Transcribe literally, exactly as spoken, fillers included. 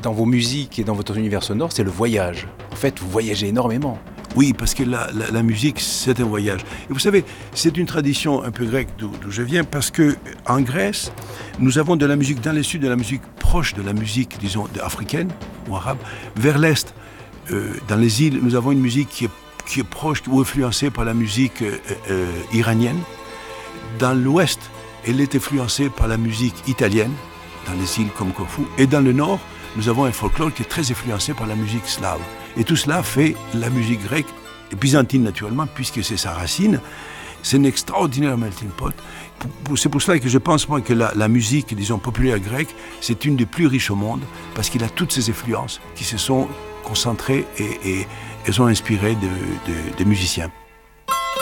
dans vos musiques et dans votre univers sonore, c'est le voyage. En fait, vous voyagez énormément. Oui, parce que la, la, la musique, c'est un voyage. Et vous savez, c'est une tradition un peu grecque d'où, d'où je viens, parce qu'en Grèce, nous avons de la musique dans le sud, de la musique proche de la musique, disons, africaine ou arabe. Vers l'est, euh, dans les îles, nous avons une musique qui est, qui est proche ou influencée par la musique euh, euh, iranienne. Dans l'ouest, elle est influencée par la musique italienne, dans les îles comme Corfou. Et dans le nord, nous avons un folklore qui est très influencé par la musique slave. Et tout cela fait la musique grecque, et byzantine naturellement, puisque c'est sa racine. C'est un extraordinaire melting pot. C'est pour cela que je pense moi que la, la musique, disons, populaire grecque, c'est une des plus riches au monde, parce qu'il a toutes ces influences qui se sont concentrées et, et, et sont inspirées de, de, de musiciens.